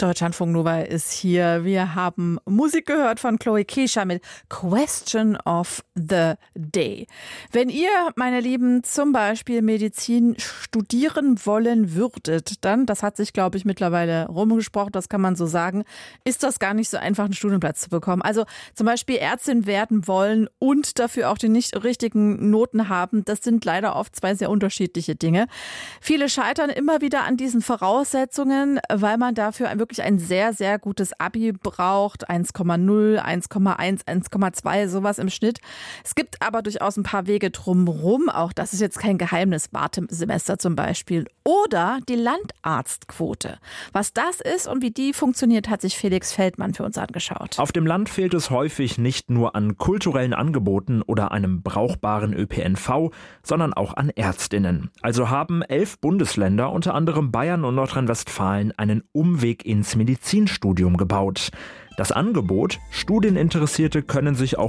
Deutschlandfunk Nova ist hier. Wir haben Musik gehört von Chloe Kesha mit Question of the Day. Wenn ihr, meine Lieben, zum Beispiel Medizin studieren wollen würdet, dann, das hat sich, glaube ich, mittlerweile rumgesprochen, das kann man so sagen, ist das gar nicht so einfach, einen Studienplatz zu bekommen. Also zum Beispiel Ärztin werden wollen und dafür auch die nicht richtigen Noten haben, das sind leider oft zwei sehr unterschiedliche Dinge. Viele scheitern immer wieder an diesen Voraussetzungen, weil man dafür wirklich ein sehr, sehr gutes Abi braucht. 1,0, 1,1, 1,2, sowas im Schnitt. Es gibt aber durchaus ein paar Wege drumherum. Auch das ist jetzt kein Geheimnis. Wartesemester zum Beispiel. Oder die Landarztquote. Was das ist und wie die funktioniert, hat sich Felix Feldmann für uns angeschaut. Auf dem Land fehlt es häufig nicht nur an kulturellen Angeboten oder einem brauchbaren ÖPNV, sondern auch an Ärztinnen. Also haben 11 Bundesländer, unter anderem Bayern und Nordrhein-Westfalen, einen Umweg ins Medizinstudium gebaut. Das Angebot: Studieninteressierte können sich auch